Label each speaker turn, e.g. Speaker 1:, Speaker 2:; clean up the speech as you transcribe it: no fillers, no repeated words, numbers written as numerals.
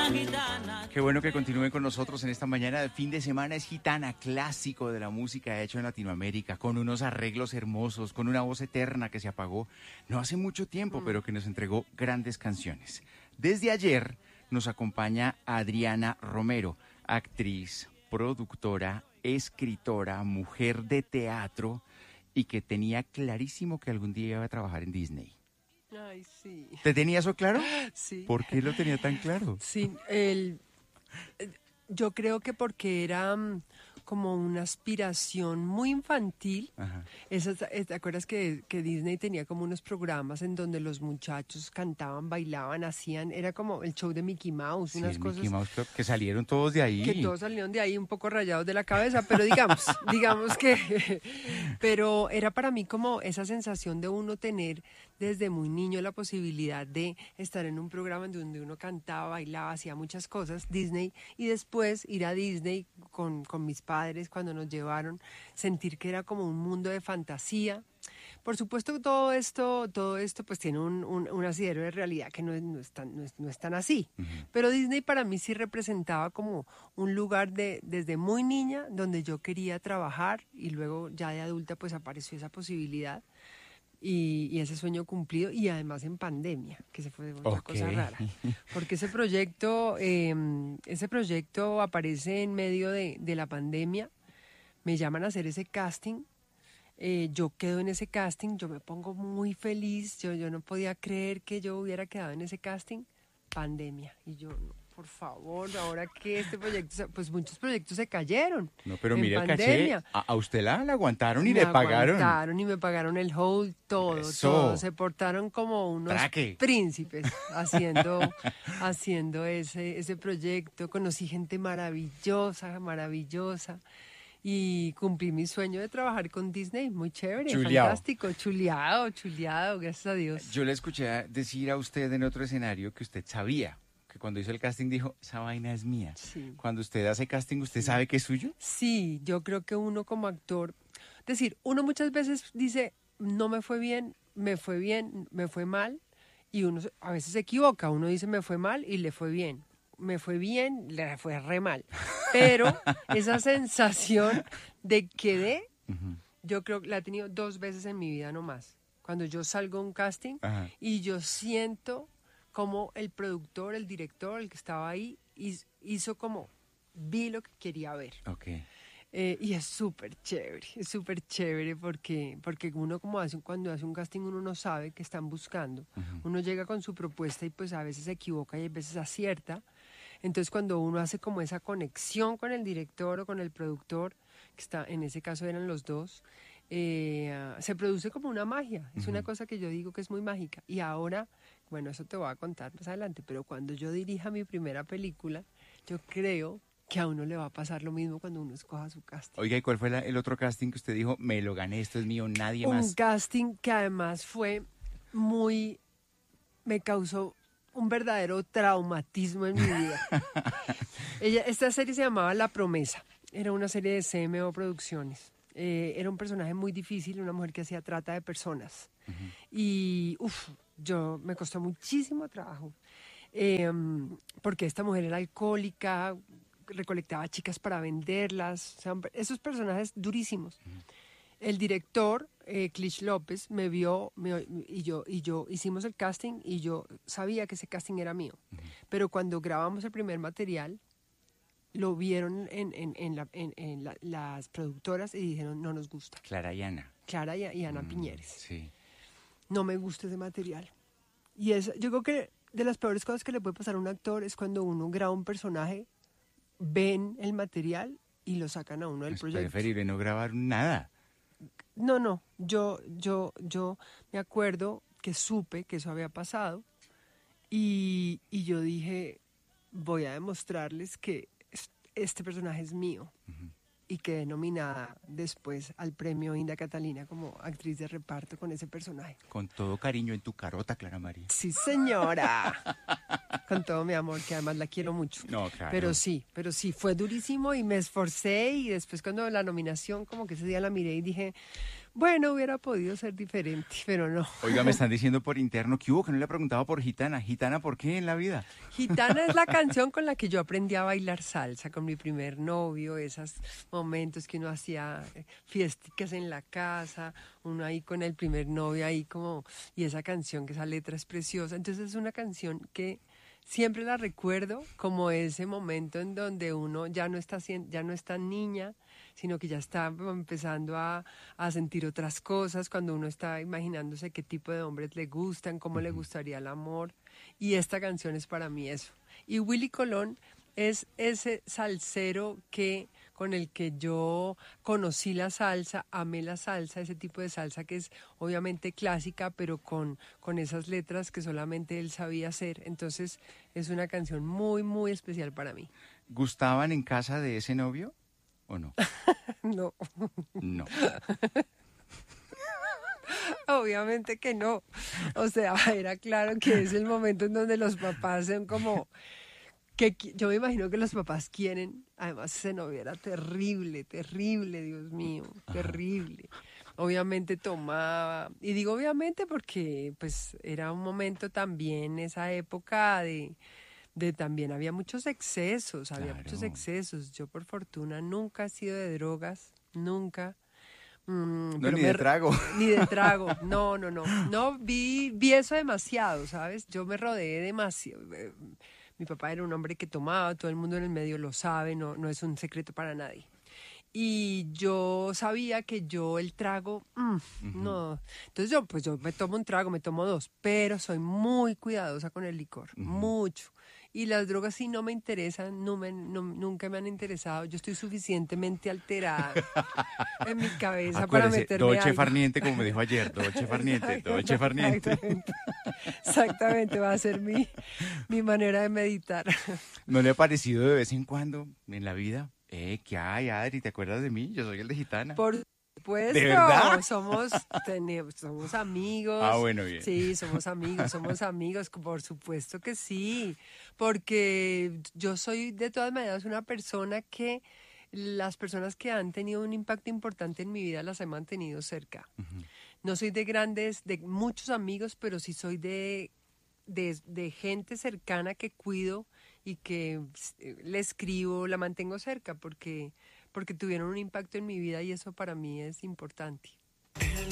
Speaker 1: Qué bueno que continúen con nosotros en esta mañana de fin de semana. Es Gitana, clásico de la música hecho en Latinoamérica, con unos arreglos hermosos, con una voz eterna que se apagó no hace mucho tiempo, pero que nos entregó grandes canciones. Desde ayer nos acompaña Adriana Romero, actriz, productora, escritora, mujer de teatro y que tenía clarísimo que algún día iba a trabajar en Disney.
Speaker 2: Ay, sí.
Speaker 1: ¿Te tenía eso claro?
Speaker 2: Sí.
Speaker 1: ¿Por qué lo tenía tan claro?
Speaker 2: Sí, yo creo que porque era como una aspiración muy infantil.
Speaker 1: Ajá.
Speaker 2: ¿Te acuerdas que Disney tenía como unos programas en donde los muchachos cantaban, bailaban, era como el show de Mickey Mouse,
Speaker 1: Sí,
Speaker 2: unas
Speaker 1: el
Speaker 2: cosas
Speaker 1: Mickey Mouse Club, que salieron todos de ahí.
Speaker 2: que todos salieron de ahí un poco rayados de la cabeza, pero digamos que, pero era para mí como esa sensación de uno tener desde muy niño la posibilidad de estar en un programa en donde uno cantaba, bailaba, hacía muchas cosas, Disney, y después ir a Disney con mis padres cuando nos llevaron, sentir que era como un mundo de fantasía. Por supuesto, todo esto pues tiene un asidero de realidad que no es tan así.
Speaker 1: Uh-huh.
Speaker 2: Pero Disney para mí sí representaba como un lugar desde muy niña donde yo quería trabajar y luego ya de adulta pues apareció esa posibilidad y ese sueño cumplido y además en pandemia, que se fue otra cosa rara. Porque ese proyecto aparece en medio de la pandemia, me llaman a hacer ese casting. Yo quedo en ese casting, yo me pongo muy feliz, yo no podía creer que yo hubiera quedado en ese casting, pandemia, y yo, no, por favor, ahora que este proyecto, pues muchos proyectos se cayeron.
Speaker 1: No, pero
Speaker 2: en
Speaker 1: mire el
Speaker 2: pandemia.
Speaker 1: caché, a usted la aguantaron y
Speaker 2: Me
Speaker 1: le pagaron.
Speaker 2: aguantaron y me pagaron el hold, todo, se portaron como unos príncipes haciendo ese proyecto, conocí gente maravillosa, y cumplí mi sueño de trabajar con Disney, muy chévere, fantástico, chuleado, gracias a Dios.
Speaker 1: Yo le escuché decir a usted en otro escenario que usted sabía, que cuando hizo el casting dijo, esa vaina es mía.
Speaker 2: Sí.
Speaker 1: Cuando usted hace casting, ¿usted sabe que es suyo?
Speaker 2: Sí, yo creo que uno como actor, es decir, uno muchas veces dice, no me fue bien, me fue mal, y uno a veces se equivoca, uno dice me fue mal y le fue bien. Me fue bien, le fue re mal. Pero esa sensación de quedé, yo creo que la he tenido 2 veces en mi vida nomás. Cuando yo salgo a un casting y yo siento como el productor, el director, el que estaba ahí, hizo como, vi lo que quería ver.
Speaker 1: Okay.
Speaker 2: Y es súper chévere porque uno cuando hace un casting uno no sabe qué están buscando. Uno llega con su propuesta y pues a veces se equivoca y a veces acierta. Entonces cuando uno hace como esa conexión con el director o con el productor, que en ese caso eran los dos, se produce como una magia. Es una cosa que yo digo que es muy mágica. Y ahora, bueno, eso te voy a contar más adelante, pero cuando yo dirija mi primera película, yo creo que a uno le va a pasar lo mismo cuando uno escoja su casting.
Speaker 1: Oiga, ¿y cuál fue el otro casting que usted dijo, me lo gané, esto es mío, nadie más?
Speaker 2: Un casting que además fue me causó un verdadero traumatismo en mi vida. Esta serie se llamaba La Promesa, era una serie de CMO Producciones. Era un personaje muy difícil, una mujer que hacía trata de personas. Y me costó muchísimo trabajo, porque esta mujer era alcohólica, recolectaba chicas para venderlas, o sea, esos personajes durísimos. El director, Clich López, me vio y yo hicimos el casting y yo sabía que ese casting era mío. Pero cuando grabamos el primer material, lo vieron en las productoras y dijeron, no nos gusta.
Speaker 1: Clara y Ana
Speaker 2: Piñeres.
Speaker 1: Sí.
Speaker 2: No me gusta ese material. Y yo creo que de las peores cosas que le puede pasar a un actor es cuando uno graba un personaje, ven el material y lo sacan a uno del proyecto.
Speaker 1: Es preferible no grabar nada.
Speaker 2: No, yo me acuerdo que supe que eso había pasado y yo dije, voy a demostrarles que este personaje es mío. Y quedé nominada después al premio Inda Catalina como actriz de reparto con ese personaje.
Speaker 1: Con todo cariño en tu carota, Clara María.
Speaker 2: Sí, señora. Con todo mi amor, que además la quiero mucho.
Speaker 1: No, claro.
Speaker 2: Pero sí, fue durísimo y me esforcé y después cuando la nominación, como que ese día la miré y dije, Bueno, hubiera podido ser diferente, pero no.
Speaker 1: Oiga, me están diciendo por interno que hubo, que no le he preguntado por Gitana. ¿Gitana por qué en la vida?
Speaker 2: Gitana es la canción con la que yo aprendí a bailar salsa con mi primer novio, esos momentos que uno hacía fiesticas en la casa, uno ahí con el primer novio ahí como, y esa canción que esa letra es preciosa. Entonces es una canción que siempre la recuerdo como ese momento en donde uno ya no está niña, sino que ya está empezando a sentir otras cosas, cuando uno está imaginándose qué tipo de hombres le gustan, cómo le gustaría el amor. Y esta canción es para mí eso. Y Willy Colón es ese salsero con el que yo conocí la salsa, amé la salsa, ese tipo de salsa que es obviamente clásica, pero con esas letras que solamente él sabía hacer. Entonces es una canción muy, muy especial para mí.
Speaker 1: ¿Gustaban en casa de ese novio o no?
Speaker 2: No.
Speaker 1: No.
Speaker 2: Obviamente que no. O sea, era claro que es el momento en donde los papás son como... yo me imagino que los papás quieren, además ese novio era terrible, terrible, Dios mío, terrible. Obviamente tomaba, y digo obviamente porque pues era un momento también, esa época de también había muchos excesos, Yo por fortuna nunca he sido de drogas, nunca.
Speaker 1: No,
Speaker 2: Pero
Speaker 1: ni de trago.
Speaker 2: Ni de trago, no. No, vi eso demasiado, ¿sabes? Yo me rodeé demasiado. Mi papá era un hombre que tomaba, todo el mundo en el medio lo sabe, no es un secreto para nadie. Y yo sabía que yo el trago, no. Entonces yo me tomo un trago, me tomo dos, pero soy muy cuidadosa con el licor, mucho. Y las drogas sí no me interesan, nunca me han interesado. Yo estoy suficientemente alterada en mi cabeza para meterme
Speaker 1: Dolce
Speaker 2: algo.
Speaker 1: Farniente, como me dijo ayer, Dolce Farniente, Dolce Farniente.
Speaker 2: Exactamente, va a ser mi manera de meditar.
Speaker 1: ¿No le ha parecido de vez en cuando en la vida? ¿Qué hay, Adri? ¿Te acuerdas de mí? Yo soy el de Gitana.
Speaker 2: Por supuesto.
Speaker 1: ¿De verdad?
Speaker 2: Somos amigos.
Speaker 1: Ah, bueno, bien.
Speaker 2: Sí, somos amigos, por supuesto que sí. Porque yo soy de todas maneras una persona que las personas que han tenido un impacto importante en mi vida las he mantenido cerca. No soy de muchos amigos, pero sí soy de gente cercana que cuido y que le escribo, la mantengo cerca porque tuvieron un impacto en mi vida y eso para mí es importante.